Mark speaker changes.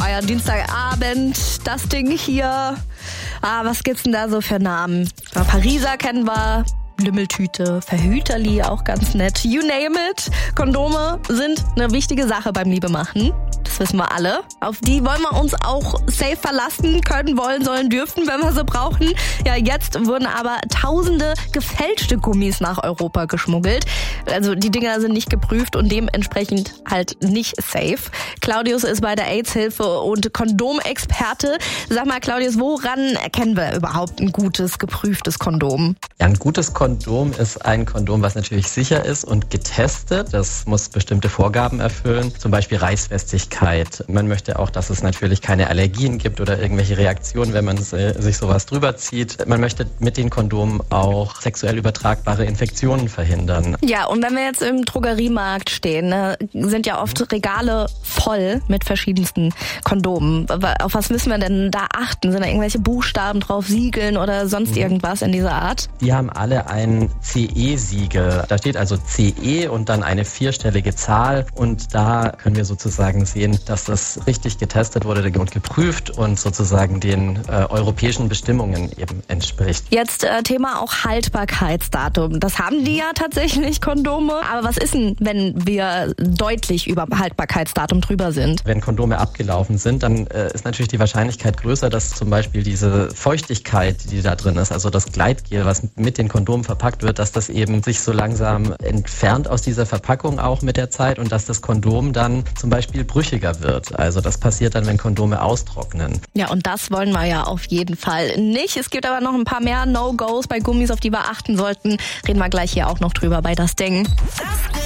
Speaker 1: war ja Dienstagabend, das Ding hier. Was gibt's denn da so für Namen? Pariser kennen wir. Lümmeltüte, Verhüterli, auch ganz nett. You name it. Kondome sind eine wichtige Sache beim Liebemachen. Das wissen wir alle. Auf die wollen wir uns auch safe verlassen können, wollen, sollen, dürfen, wenn wir sie brauchen. Ja, jetzt wurden aber tausende gefälschte Gummis nach Europa geschmuggelt. Also die Dinger sind nicht geprüft und dementsprechend halt nicht safe. Claudius ist bei der AIDS-Hilfe und Kondomexperte. Sag mal, Claudius, woran erkennen wir überhaupt ein gutes, geprüftes Kondom?
Speaker 2: Ja, ein gutes Kondom ist ein Kondom, was natürlich sicher ist und getestet. Das muss bestimmte Vorgaben erfüllen, zum Beispiel Reißfestigkeit. Man möchte auch, dass es natürlich keine Allergien gibt oder irgendwelche Reaktionen, wenn man sich sowas drüber zieht. Man möchte mit den Kondomen auch sexuell übertragbare Infektionen verhindern.
Speaker 1: Ja, und wenn wir jetzt im Drogeriemarkt stehen, sind ja oft Regale voll mit verschiedensten Kondomen. Auf was müssen wir denn da achten? Sind da irgendwelche Buchstaben drauf, Siegeln oder sonst irgendwas in dieser Art?
Speaker 2: Die haben alle ein CE-Siegel. Da steht also CE und dann eine 4-stellige Zahl. Und da können wir sozusagen sehen, dass das richtig getestet wurde und geprüft und sozusagen den europäischen Bestimmungen eben entspricht.
Speaker 1: Jetzt Thema auch Haltbarkeitsdatum. Das haben die ja tatsächlich, Kondome. Aber was ist denn, wenn wir deutlich über Haltbarkeitsdatum drüber sind?
Speaker 2: Wenn Kondome abgelaufen sind, dann ist natürlich die Wahrscheinlichkeit größer, dass zum Beispiel diese Feuchtigkeit, die da drin ist, also das Gleitgel, was mit den Kondomen verpackt wird, dass das eben sich so langsam entfernt aus dieser Verpackung auch mit der Zeit und dass das Kondom dann zum Beispiel brüchiger wird. Also das passiert dann, wenn Kondome austrocknen.
Speaker 1: Ja, und das wollen wir ja auf jeden Fall nicht. Es gibt aber noch ein paar mehr No-Gos bei Gummis, auf die wir achten sollten. Reden wir gleich hier auch noch drüber bei Das Ding.